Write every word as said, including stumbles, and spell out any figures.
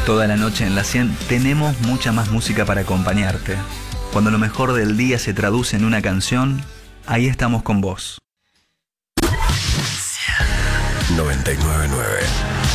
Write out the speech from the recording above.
Toda la noche en la cien tenemos mucha más música para acompañarte. Cuando lo mejor del día se traduce en una canción, ahí estamos con vos. noventa y nueve punto nueve